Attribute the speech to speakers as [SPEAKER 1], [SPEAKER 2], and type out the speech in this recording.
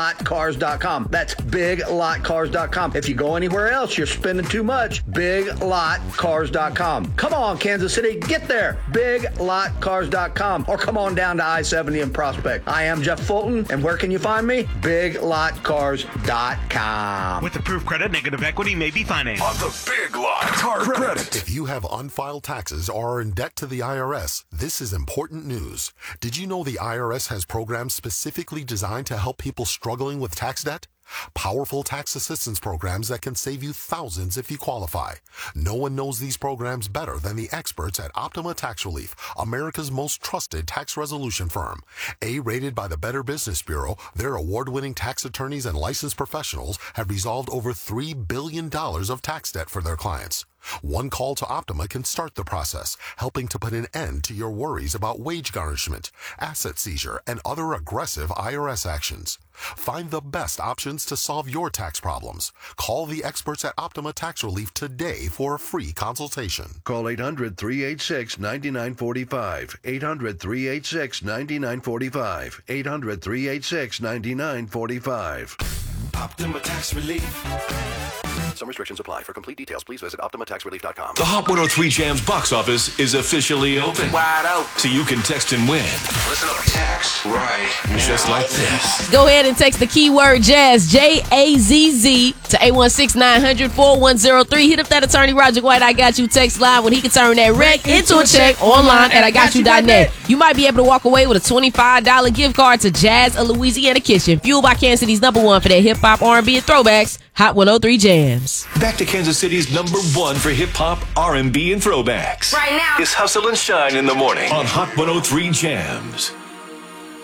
[SPEAKER 1] BigLotCars.com. That's BigLotCars.com. If you go anywhere else, you're spending too much. BigLotCars.com. Come on, Kansas City, get there. BigLotCars.com. Or come on down to I-70 in Prospect. I am Jeff Fulton, and where can you find me? BigLotCars.com.
[SPEAKER 2] With approved credit, negative equity may be financed.
[SPEAKER 3] On the Big Lot Car Credit.
[SPEAKER 4] If you have unfiled taxes or are in debt to the IRS, this is important news. Did you know the IRS has programs specifically designed to help people struggling with tax debt? Powerful tax assistance programs that can save you thousands if you qualify. No one knows these programs better than the experts at Optima Tax Relief, America's most trusted tax resolution firm. A-rated by the Better Business Bureau, their award-winning tax attorneys and licensed professionals have resolved over $3 billion of tax debt for their clients. One call to Optima can start the process, helping to put an end to your worries about wage garnishment, asset seizure, and other aggressive IRS actions. Find the best options to solve your tax problems. Call the experts at Optima Tax Relief today for a free consultation.
[SPEAKER 5] Call 800-386-9945. 800-386-9945. 800-386-9945.
[SPEAKER 3] Optima Tax Relief.
[SPEAKER 4] Some restrictions apply. For complete details, please visit OptimaTaxRelief.com.
[SPEAKER 3] The Hot 103 Jams box office is officially open. Wide open. So you can text and win. Listen up. Text right just like this.
[SPEAKER 6] Go ahead and text the keyword jazz, J-A-Z-Z, to 816-900-4103. Hit up that attorney Roger White I Got You text line when he can turn that rec into a check online at IGotYou.net. You might be able to walk away with a $25 gift card to Jazz of Louisiana Kitchen, fueled by Kansas City's #1 for their hip-hop, R&B, and throwbacks, Hot 103 Jams.
[SPEAKER 3] Back to Kansas City's #1 for hip-hop, R&B, and throwbacks.
[SPEAKER 7] Right now.
[SPEAKER 3] It's Hustle and Shine in the morning on Hot 103 Jams.